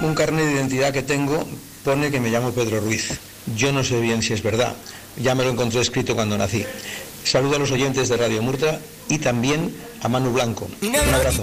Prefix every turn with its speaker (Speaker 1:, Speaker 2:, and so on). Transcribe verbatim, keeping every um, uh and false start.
Speaker 1: un carnet de identidad que tengo pone que me llamo Pedro Ruiz. Yo no sé bien si es verdad. Ya me lo encontré escrito cuando nací. Saludo a los oyentes de Radio Murtra y también a Manu Blanco. Un abrazo.